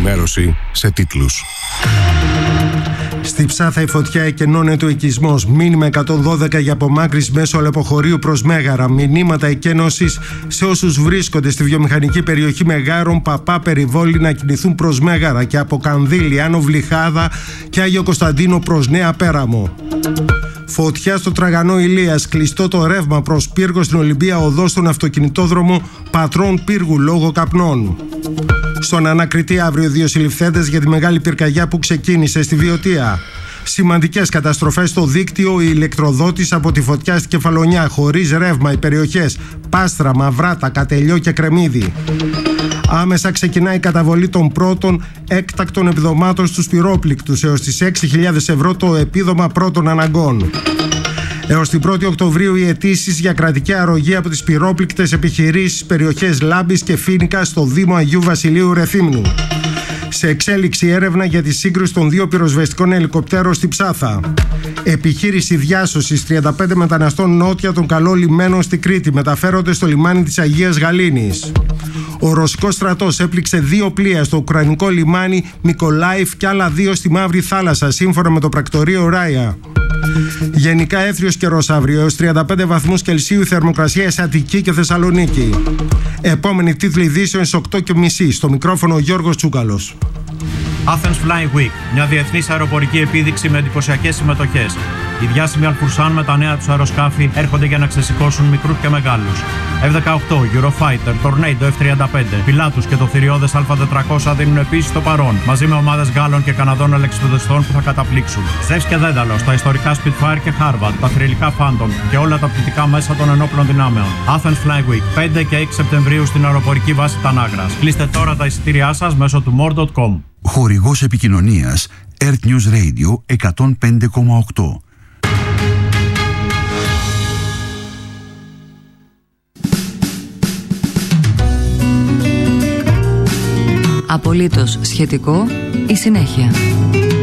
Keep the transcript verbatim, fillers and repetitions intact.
ενημέρωση σε τίτλους. Στη Ψάθα η φωτιά εκενώνεται ο οικισμός. Μήνυμα εκατόν δώδεκα για απομάκρυνση μέσω αλεποχωρίου προς Μέγαρα. Μηνύματα εκένωσης σε όσους βρίσκονται στη βιομηχανική περιοχή Μεγάρων, Παπά, Περιβόλη να κινηθούν προς Μέγαρα και από Κανδύλη, Άνω Βλυχάδα και Άγιο Κωνσταντίνο προς Νέα Πέραμο. Φωτιά στο Τραγανό Ηλίας. Κλειστό το ρεύμα προς Πύργο στην Ολυμπία Οδό στον αυτοκινητόδρομο Πατρών Πύργου λόγω καπνών. Στον ανακριτή αύριο δύο συλληφθέντες για τη μεγάλη πυρκαγιά που ξεκίνησε στη Βιωτία. Σημαντικές καταστροφές στο δίκτυο, η ηλεκτροδότης από τη φωτιά στη Κεφαλονιά, χωρίς ρεύμα οι περιοχές Πάστρα, Μαυράτα, Κατελιό και Κρεμμύδι. Άμεσα ξεκινάει η καταβολή των πρώτων έκτακτων επιδομάτων στους πυρόπληκτους, έως τις έξι χιλιάδες ευρώ το επίδομα πρώτων αναγκών. Έως την πρώτη Οκτωβρίου οι αιτήσεις για κρατική αρρωγή από τις πυρόπληκτες επιχειρήσεις περιοχές Λάμπης και Φίνικα στο Δήμο Αγίου Βασιλείου Ρεθύμνου. Σε εξέλιξη έρευνα για τη σύγκρουση των δύο πυροσβεστικών ελικοπτέρων στη Ψάθα. Επιχείρηση διάσωσης τριάντα πέντε μεταναστών νότια των Καλών Λιμένων στη Κρήτη μεταφέρονται στο λιμάνι της Αγίας Γαλήνης. Ο ρωσικός στρατός έπληξε δύο πλοία στο ουκρανικό λιμάνι Μικολάιφ και άλλα δύο στη Μαύρη Θάλασσα, σύμφωνα με το πρακτορείο Ράια. Γενικά έθριος καιρός αύριο, έως τριάντα πέντε βαθμούς Κελσίου η θερμοκρασία σε Αττική και Θεσσαλονίκη. Επόμενη τίτλη ειδήσεων στις οκτώ και μισή. Στο μικρόφωνο ο Γιώργος Τσούκαλος. Athens Flying Week, μια διεθνής αεροπορική επίδειξη με εντυπωσιακές συμμετοχές. Οι διάσημοι Αλφουρσάν με τα νέα τους αεροσκάφη έρχονται για να ξεσηκώσουν μικρούς και μεγάλους. εφ δεκαοκτώ, Eurofighter, Tornado εφ τριάντα πέντε, Πιλάτους και το θηριώδες Α τετρακόσια δίνουν επίσης το παρόν, μαζί με ομάδες Γάλλων και Καναδών αλεξιπτοδιστών που θα καταπλήξουν. Ζεύς και Δένταλος, τα ιστορικά Spitfire και Harvard, τα θρυλικά Phantom και όλα τα πτυτικά μέσα των ενόπλων δυνάμεων. Athens Flying Week, πέντε και έξι Σεπτεμβρίου στην αεροπορική βάση Τανάγρας. Κλείστε τώρα τα εισιτήριά σας μέσω του more τελεία com. Χορηγός επικοινωνίας Earth News Radio εκατόν πέντε κόμμα οκτώ. Απολύτως σχετικό η συνέχεια.